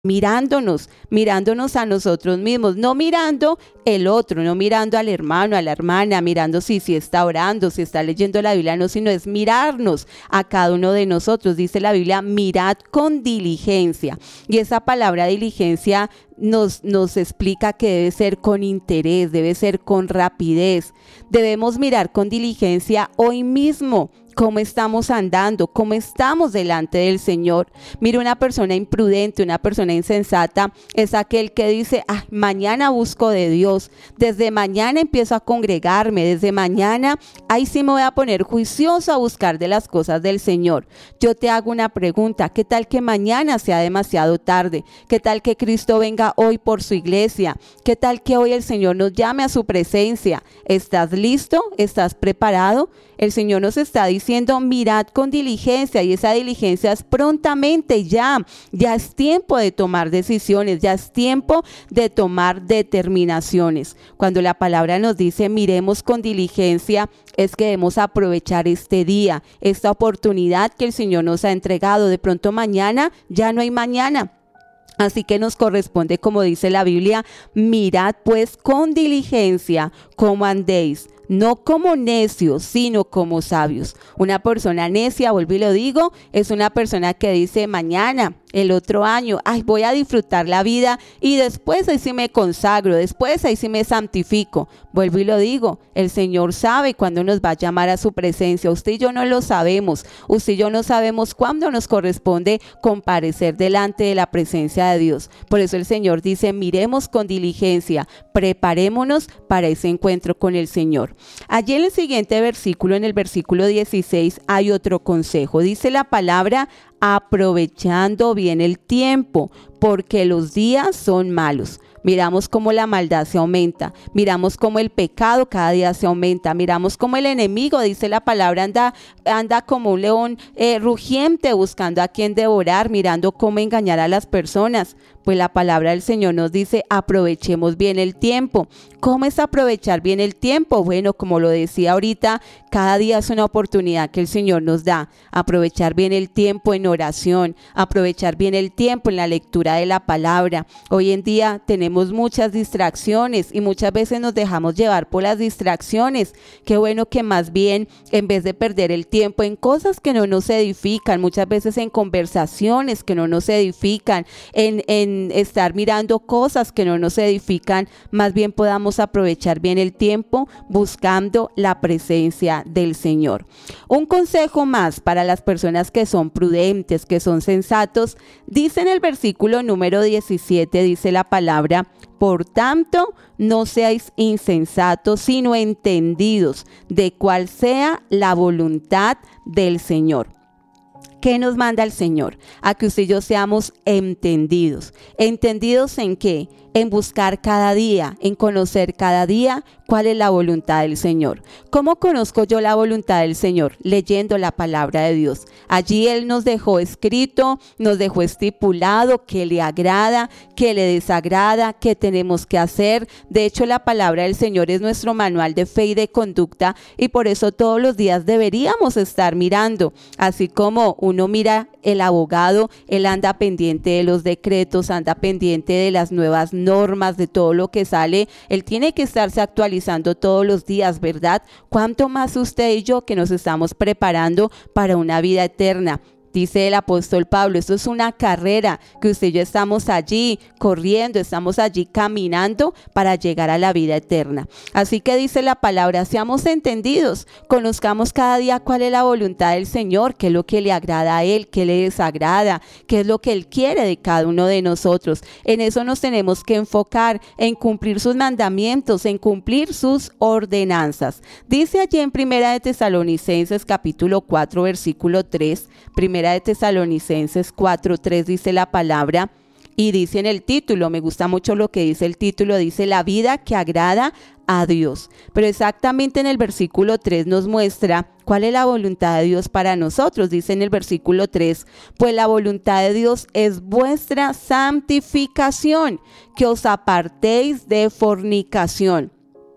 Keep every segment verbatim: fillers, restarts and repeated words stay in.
mirándonos, mirándonos a nosotros mismos, no mirando el otro, no mirando al hermano, a la hermana, mirando si, si está orando, si está leyendo la Biblia, no, sino es mirarnos a cada uno de nosotros. Dice la Biblia, mirad con diligencia. Y esa palabra diligencia nos, nos explica que debe ser con interés, debe ser con rapidez. Debemos mirar con diligencia hoy mismo cómo estamos andando, cómo estamos delante del Señor. Mira, una persona imprudente, una persona insensata es aquel que dice, ah, mañana busco de Dios, desde mañana empiezo a congregarme, desde mañana, ahí sí me voy a poner juicioso a buscar de las cosas del Señor. Yo te hago una pregunta, ¿qué tal que mañana sea demasiado tarde? ¿Qué tal que Cristo venga hoy por su iglesia? ¿Qué tal que hoy el Señor nos llame a su presencia? ¿Estás listo? ¿Estás preparado? El Señor nos está diciendo, mirad con diligencia, y esa diligencia es prontamente, ya, ya es tiempo de tomar decisiones, ya es tiempo de tomar determinaciones. Cuando la palabra nos dice, miremos con diligencia, es que debemos aprovechar este día, esta oportunidad que el Señor nos ha entregado. De pronto mañana, ya no hay mañana. Así que nos corresponde, como dice la Biblia, mirad pues con diligencia cómo andéis, no como necios, sino como sabios. Una persona necia, vuelvo y lo digo, es una persona que dice mañana, el otro año, ay, voy a disfrutar la vida y después ahí sí me consagro, después ahí sí me santifico. Vuelvo y lo digo, el Señor sabe cuándo nos va a llamar a su presencia. Usted y yo no lo sabemos, usted y yo no sabemos cuándo nos corresponde comparecer delante de la presencia de Dios. Por eso el Señor dice, miremos con diligencia, preparémonos para ese encuentro con el Señor. Allí en el siguiente versículo, en el versículo dieciséis, hay otro consejo. Dice la palabra, aprovechando bien el tiempo, porque los días son malos. Miramos cómo la maldad se aumenta, miramos cómo el pecado cada día se aumenta, miramos cómo el enemigo, dice la palabra, anda, anda como un león eh, rugiente buscando a quien devorar, mirando cómo engañar a las personas. Pues la palabra del Señor nos dice, aprovechemos bien el tiempo. ¿Cómo es aprovechar bien el tiempo? Bueno, como lo decía ahorita, cada día es una oportunidad que el Señor nos da. Aprovechar bien el tiempo en oración, aprovechar bien el tiempo en la lectura de la palabra. Hoy en día tenemos muchas distracciones y muchas veces nos dejamos llevar por las distracciones. Qué bueno que más bien, en vez de perder el tiempo en cosas que no nos edifican, muchas veces en conversaciones que no nos edifican, en, en estar mirando cosas que no nos edifican, más bien podamos aprovechar bien el tiempo buscando la presencia del Señor. Un consejo más para las personas que son prudentes, que son sensatos, dice en el versículo número diecisiete, dice la palabra, por tanto, no seáis insensatos, sino entendidos de cuál sea la voluntad del Señor. ¿Qué nos manda el Señor? A que usted y yo seamos entendidos. ¿Entendidos en qué? En buscar cada día, en conocer cada día cuál es la voluntad del Señor. ¿Cómo conozco yo la voluntad del Señor? Leyendo la palabra de Dios. Allí Él nos dejó escrito, nos dejó estipulado qué le agrada, qué le desagrada, qué tenemos que hacer. De hecho, la palabra del Señor es nuestro manual de fe y de conducta, y por eso todos los días deberíamos estar mirando. Así como uno mira el abogado, él anda pendiente de los decretos, anda pendiente de las nuevas normas, de todo lo que sale. Él tiene que estarse actualizando todos los días, ¿verdad? ¿Cuánto más usted y yo que nos estamos preparando para una vida eterna? Dice el apóstol Pablo, esto es una carrera que usted y yo estamos allí corriendo, estamos allí caminando para llegar a la vida eterna. Así que dice la palabra, seamos entendidos, conozcamos cada día cuál es la voluntad del Señor, qué es lo que le agrada a Él, qué le desagrada, qué es lo que Él quiere de cada uno de nosotros. En eso nos tenemos que enfocar, en cumplir sus mandamientos, en cumplir sus ordenanzas. Dice allí en Primera de Tesalonicenses capítulo cuatro versículo tres, Primera de Tesalonicenses cuatro tres dice la palabra, y dice en el título, me gusta mucho lo que dice el título, dice la vida que agrada a Dios. Pero exactamente en el versículo tres nos muestra cuál es la voluntad de Dios para nosotros. Dice en el versículo tres, pues la voluntad de Dios es vuestra santificación, que os apartéis de fornicación.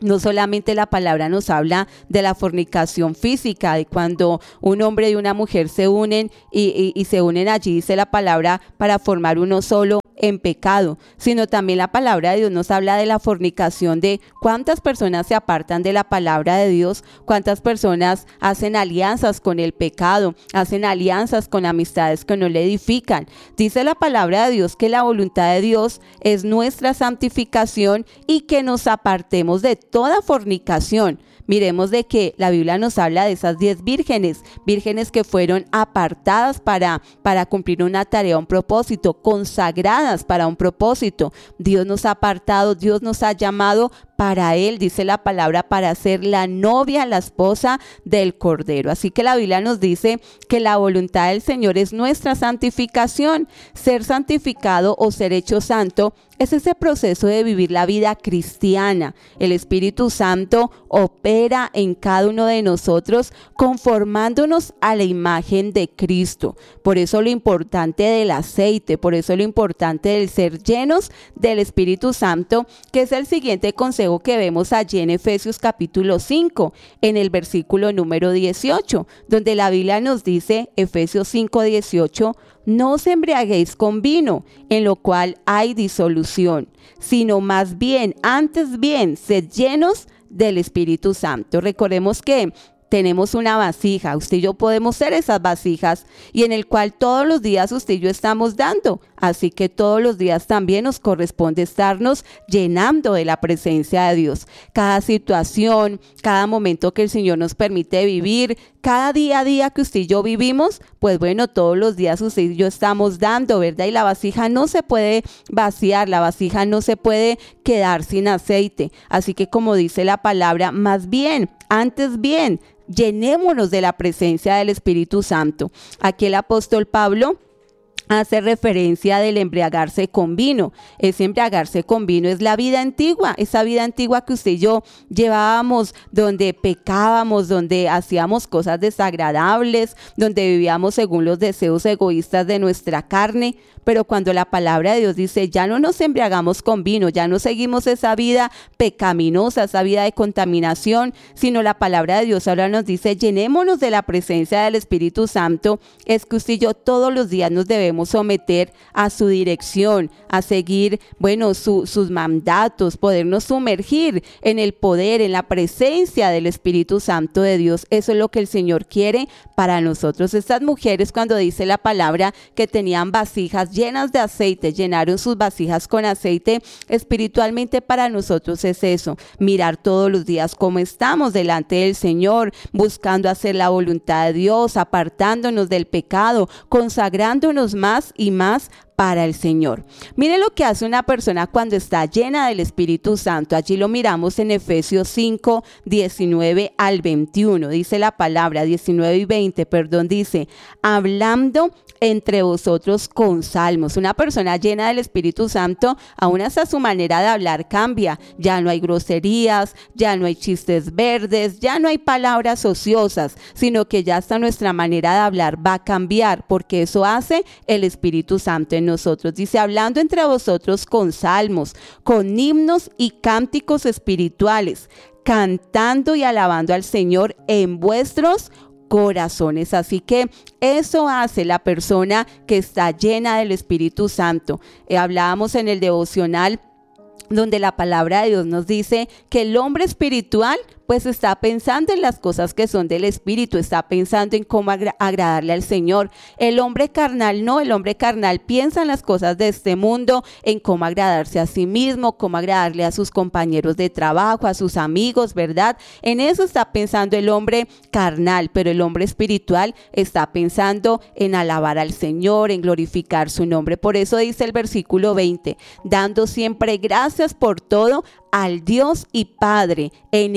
No solamente la palabra nos habla de la fornicación física, de cuando un hombre y una mujer se unen y, y, y se unen allí, dice la palabra, para formar uno solo en pecado, sino también la palabra de Dios nos habla de la fornicación, de cuántas personas se apartan de la palabra de Dios, cuántas personas hacen alianzas con el pecado, hacen alianzas con amistades que no le edifican. Dice la palabra de Dios que la voluntad de Dios es nuestra santificación y que nos apartemos de toda fornicación. Miremos de que la Biblia nos habla de esas diez vírgenes, vírgenes que fueron apartadas para, para cumplir una tarea, un propósito, consagradas para un propósito. Dios nos ha apartado, Dios nos ha llamado para Él, dice la palabra, para ser la novia, la esposa del Cordero. Así que la Biblia nos dice que la voluntad del Señor es nuestra santificación. Ser santificado o ser hecho santo es ese proceso de vivir la vida cristiana. El Espíritu Santo opera en cada uno de nosotros conformándonos a la imagen de Cristo. Por eso lo importante del aceite, por eso lo importante del ser llenos del Espíritu Santo, que es el siguiente consejo que vemos allí en Efesios capítulo cinco, en el versículo número dieciocho, donde la Biblia nos dice, Efesios cinco dieciocho, no os embriaguéis con vino, en lo cual hay disolución, sino más bien, antes bien, sed llenos del Espíritu Santo. Recordemos que tenemos una vasija, usted y yo podemos ser esas vasijas y en el cual todos los días usted y yo estamos dando. Así que todos los días también nos corresponde estarnos llenando de la presencia de Dios. Cada situación, cada momento que el Señor nos permite vivir, cada día a día que usted y yo vivimos, pues bueno, todos los días usted y yo estamos dando, ¿verdad? Y la vasija no se puede vaciar, la vasija no se puede quedar sin aceite. Así que como dice la palabra, más bien, antes bien, llenémonos de la presencia del Espíritu Santo. Aquí el apóstol Pablo hace referencia del embriagarse con vino. Ese embriagarse con vino es la vida antigua, esa vida antigua que usted y yo llevábamos, donde pecábamos, donde hacíamos cosas desagradables, donde vivíamos según los deseos egoístas de nuestra carne. Pero cuando la palabra de Dios dice, ya no nos embriagamos con vino, ya no seguimos esa vida pecaminosa, esa vida de contaminación, sino la palabra de Dios ahora nos dice, llenémonos de la presencia del Espíritu Santo, es que usted y yo todos los días nos debemos someter a su dirección, a seguir, bueno, su, sus mandatos, podernos sumergir en el poder, en la presencia del Espíritu Santo de Dios. Eso es lo que el Señor quiere para nosotros. Estas mujeres, cuando dice la palabra que tenían vasijas llenas de aceite, llenaron sus vasijas con aceite, espiritualmente para nosotros es eso, mirar todos los días cómo estamos delante del Señor, buscando hacer la voluntad de Dios, apartándonos del pecado, consagrándonos más y más para el Señor. Mire lo que hace una persona cuando está llena del Espíritu Santo. Allí lo miramos en Efesios cinco, diecinueve al veintiuno. Dice la palabra, diecinueve y veinte, perdón, dice, hablando entre vosotros con salmos. Una persona llena del Espíritu Santo, aún hasta su manera de hablar cambia. Ya no hay groserías, ya no hay chistes verdes, ya no hay palabras ociosas, sino que ya hasta nuestra manera de hablar va a cambiar, porque eso hace el Espíritu Santo en nosotros. Dice, hablando entre vosotros con salmos, con himnos y cánticos espirituales, cantando y alabando al Señor en vuestros corazones. Así que eso hace la persona que está llena del Espíritu Santo. Eh, hablábamos en el devocional donde la palabra de Dios nos dice que el hombre espiritual pues está pensando en las cosas que son del Espíritu, está pensando en cómo agra- agradarle al Señor. El hombre carnal no, el hombre carnal piensa en las cosas de este mundo, en cómo agradarse a sí mismo, cómo agradarle a sus compañeros de trabajo, a sus amigos, ¿verdad? En eso está pensando el hombre carnal, pero el hombre espiritual está pensando en alabar al Señor, en glorificar su nombre. Por eso dice el versículo veinte, dando siempre gracias por todo al Dios y Padre, en el nombre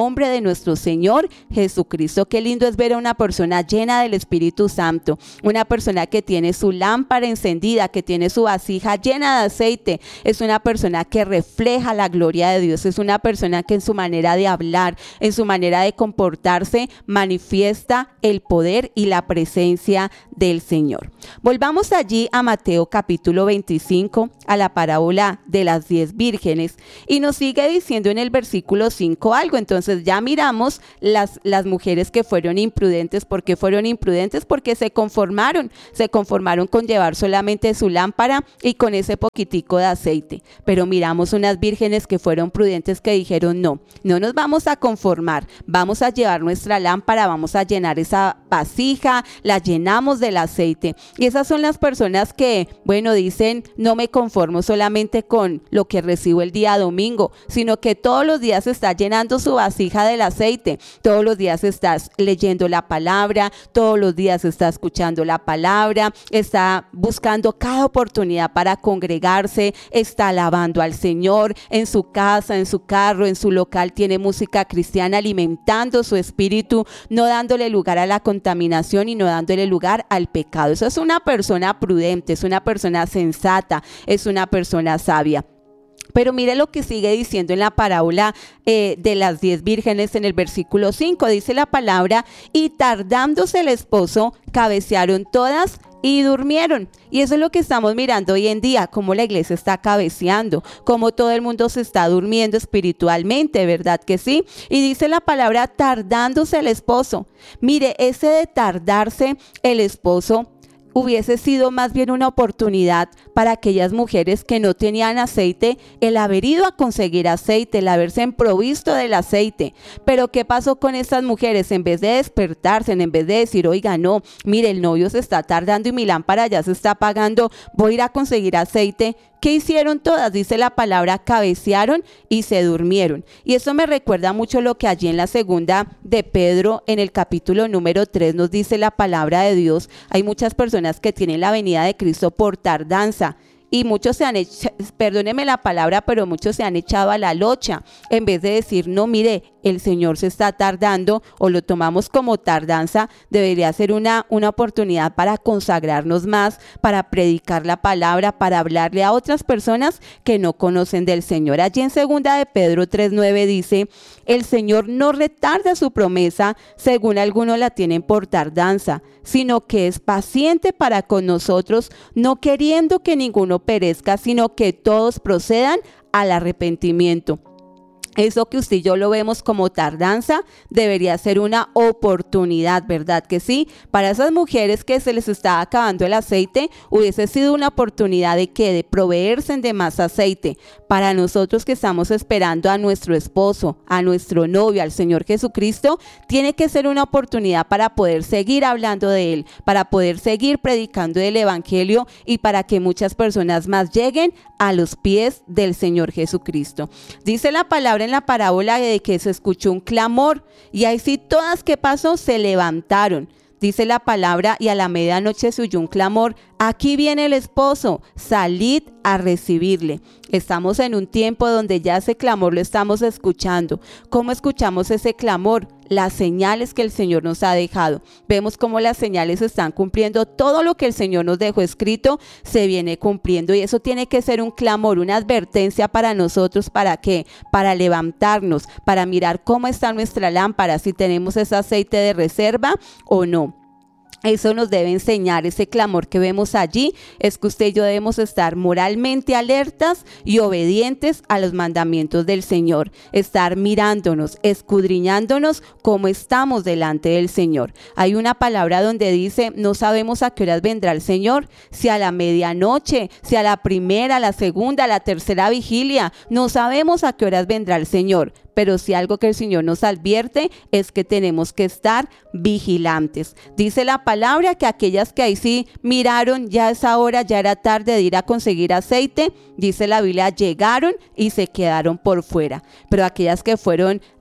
nombre de nuestro Señor Jesucristo. Qué lindo es ver a una persona llena del Espíritu Santo, una persona que tiene su lámpara encendida, que tiene su vasija llena de aceite. Es una persona que refleja la gloria de Dios, es una persona que en su manera de hablar, en su manera de comportarse, manifiesta el poder y la presencia del Señor. Volvamos allí a Mateo capítulo veinticinco, a la parábola de las diez vírgenes, y nos sigue diciendo en el versículo cinco algo. Entonces ya miramos las, las mujeres que fueron imprudentes. ¿Por qué fueron imprudentes? Porque se conformaron, se conformaron con llevar solamente su lámpara y con ese poquitico de aceite. Pero miramos unas vírgenes que fueron prudentes, que dijeron no, no nos vamos a conformar, vamos a llevar nuestra lámpara, vamos a llenar esa vasija, la llenamos del aceite. Y esas son las personas que, bueno, dicen, no me conformo solamente con lo que recibo el día domingo, sino que todos los días está llenando su vasija del aceite, todos los días estás leyendo la palabra, todos los días está escuchando la palabra, está buscando cada oportunidad para congregarse, está alabando al Señor en su casa, en su carro, en su local, tiene música cristiana alimentando su espíritu, no dándole lugar a la contaminación y no dándole lugar al pecado. Eso es una persona prudente, es una persona sensata, es una persona sabia. Pero mire lo que sigue diciendo en la parábola eh, de las diez vírgenes en el versículo cinco. Dice la palabra: y tardándose el esposo, cabecearon todas y durmieron. Y eso es lo que estamos mirando hoy en día, cómo la iglesia está cabeceando, cómo todo el mundo se está durmiendo espiritualmente, ¿verdad que sí? Y dice la palabra tardándose el esposo. Mire, ese de tardarse el esposo hubiese sido más bien una oportunidad para aquellas mujeres que no tenían aceite, el haber ido a conseguir aceite, el haberse provisto del aceite. Pero ¿qué pasó con estas mujeres? En vez de despertarse, en vez de decir, oiga, no, mire, el novio se está tardando y mi lámpara ya se está apagando, voy a ir a conseguir aceite. ¿Qué hicieron todas? Dice la palabra, cabecearon y se durmieron. Y eso me recuerda mucho lo que allí en la segunda de Pedro, en el capítulo número tres, nos dice la palabra de Dios. Hay muchas personas que tienen la venida de Cristo por tardanza. Y muchos se han hecho, perdóneme la palabra, pero muchos se han echado a la locha, en vez de decir, no, mire, el Señor se está tardando, o lo tomamos como tardanza. Debería ser una, una oportunidad para consagrarnos más, para predicar la palabra, para hablarle a otras personas que no conocen del Señor. Allí en segunda de Pedro tres nueve dice, el Señor no retarda su promesa, según algunos la tienen por tardanza, sino que es paciente para con nosotros, no queriendo que ninguno perezca, sino que todos procedan al arrepentimiento. Eso que usted y yo lo vemos como tardanza debería ser una oportunidad, ¿verdad que sí? Para esas mujeres que se les está acabando el aceite, hubiese sido una oportunidad de que de proveerse de más aceite. Para nosotros que estamos esperando a nuestro esposo, a nuestro novio, al Señor Jesucristo, tiene que ser una oportunidad para poder seguir hablando de Él, para poder seguir predicando el Evangelio y para que muchas personas más lleguen a los pies del Señor Jesucristo. Dice la palabra en la parábola de que se escuchó un clamor, y ahí sí todas, ¿qué pasó? Se levantaron. Dice la palabra, y a la medianoche se oyó un clamor, aquí viene el esposo, salid a recibirle. Estamos en un tiempo donde ya ese clamor lo estamos escuchando. ¿Cómo escuchamos ese clamor? Las señales que el Señor nos ha dejado. Vemos cómo las señales están cumpliendo. Todo lo que el Señor nos dejó escrito se viene cumpliendo, y eso tiene que ser un clamor, una advertencia para nosotros. ¿Para qué? Para levantarnos, para mirar cómo está nuestra lámpara, si tenemos ese aceite de reserva o no. Eso nos debe enseñar, ese clamor que vemos allí, es que usted y yo debemos estar moralmente alertas y obedientes a los mandamientos del Señor, estar mirándonos, escudriñándonos cómo estamos delante del Señor. Hay una palabra donde dice, no sabemos a qué horas vendrá el Señor, si a la medianoche, si a la primera, a la segunda, a la tercera vigilia, no sabemos a qué horas vendrá el Señor. Pero si algo que el Señor nos advierte es que tenemos que estar vigilantes. Dice la palabra que aquellas que ahí sí miraron, ya a esa hora, ya era tarde de ir a conseguir aceite, dice la Biblia, llegaron y se quedaron por fuera. Pero aquellas que fueron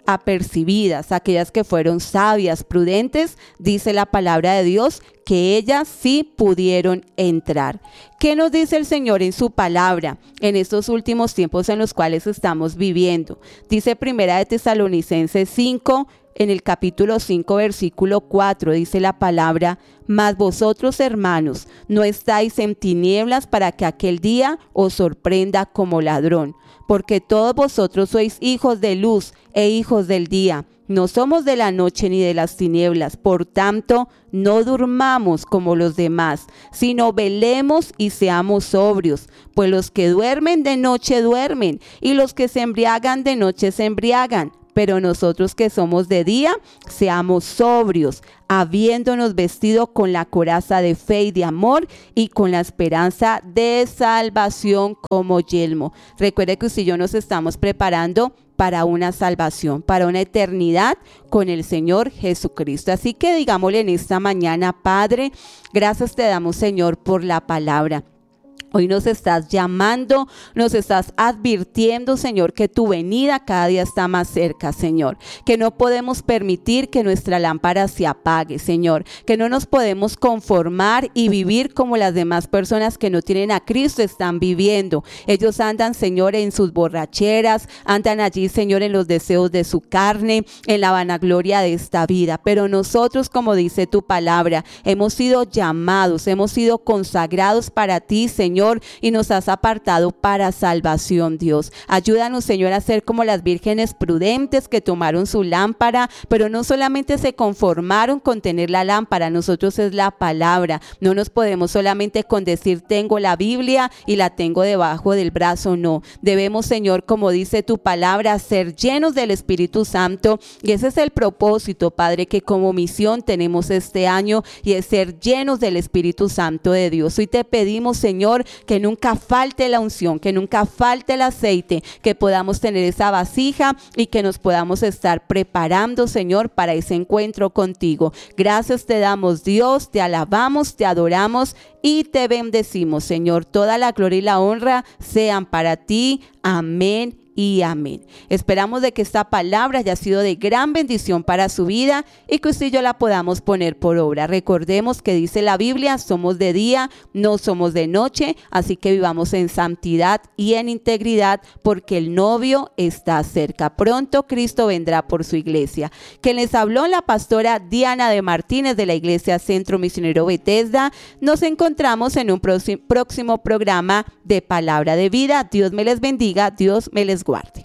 apercibidas, aquellas que fueron sabias, prudentes, dice la palabra de Dios, que ellas sí pudieron entrar. ¿Qué nos dice el Señor en su palabra en estos últimos tiempos en los cuales estamos viviendo? Dice Primera de Tesalonicenses cinco, en el capítulo cinco, versículo cuatro, dice la palabra: mas vosotros, hermanos, no estáis en tinieblas para que aquel día os sorprenda como ladrón, porque todos vosotros sois hijos de luz e hijos del día. No somos de la noche ni de las tinieblas, por tanto, no durmamos como los demás, sino velemos y seamos sobrios, pues los que duermen de noche duermen, y los que se embriagan de noche se embriagan. Pero nosotros que somos de día, seamos sobrios, habiéndonos vestido con la coraza de fe y de amor y con la esperanza de salvación como yelmo. Recuerde que usted y yo nos estamos preparando para una salvación, para una eternidad con el Señor Jesucristo. Así que digámosle en esta mañana: Padre, gracias te damos, Señor, por la palabra. Hoy nos estás llamando, nos estás advirtiendo, Señor, que tu venida cada día está más cerca, Señor, que no podemos permitir que nuestra lámpara se apague, Señor, que no nos podemos conformar y vivir como las demás personas que no tienen a Cristo están viviendo. Ellos andan, Señor, en sus borracheras, andan allí, Señor, en los deseos de su carne, en la vanagloria de esta vida, pero nosotros, como dice tu palabra, hemos sido llamados, hemos sido consagrados para ti, Señor, y nos has apartado para salvación, Dios. Ayúdanos, Señor, a ser como las vírgenes prudentes que tomaron su lámpara, pero no solamente se conformaron con tener la lámpara, nosotros es la palabra. No nos podemos solamente con decir tengo la Biblia y la tengo debajo del brazo, no. Debemos, Señor, como dice tu palabra, ser llenos del Espíritu Santo, y ese es el propósito, Padre, que como misión tenemos este año, y es ser llenos del Espíritu Santo de Dios. Hoy te pedimos, Señor, que nunca falte la unción, que nunca falte el aceite, que podamos tener esa vasija y que nos podamos estar preparando, Señor, para ese encuentro contigo. Gracias te damos, Dios, te alabamos, te adoramos y te bendecimos, Señor. Toda la gloria y la honra sean para ti. Amén y amén. Esperamos de que esta palabra haya sido de gran bendición para su vida y que usted y yo la podamos poner por obra. Recordemos que dice la Biblia: somos de día, no somos de noche, así que vivamos en santidad y en integridad, porque el novio está cerca. Pronto Cristo vendrá por su iglesia. Quien les habló, la pastora Diana de Martínez, de la Iglesia Centro Misionero Bethesda. Nos encontramos en un próximo programa de Palabra de Vida. Dios me les bendiga, Dios me les guarde.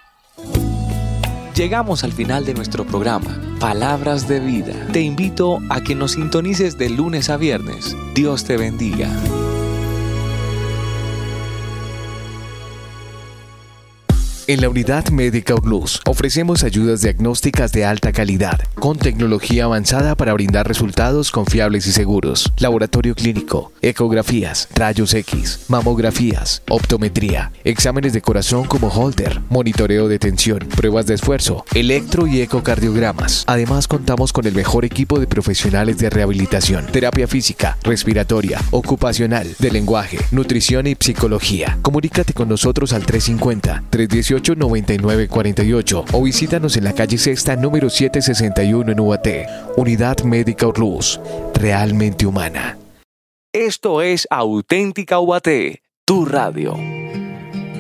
Llegamos al final de nuestro programa, Palabras de Vida. Te invito a que nos sintonices de lunes a viernes. Dios te bendiga. En la Unidad Médica Urlús ofrecemos ayudas diagnósticas de alta calidad, con tecnología avanzada para brindar resultados confiables y seguros. Laboratorio clínico, ecografías, rayos X, mamografías, optometría, exámenes de corazón como Holter, monitoreo de tensión, pruebas de esfuerzo, electro y ecocardiogramas. Además, contamos con el mejor equipo de profesionales de rehabilitación, terapia física, respiratoria, ocupacional, de lenguaje, nutrición y psicología. Comunícate con nosotros al tres cincuenta, tres dieciocho, noventa y nueve cuarenta y ocho o visítanos en la calle Sexta número setecientos sesenta y uno en Ubaté. Unidad Médica Urlús, realmente humana. Esto es Auténtica Ubaté, tu radio.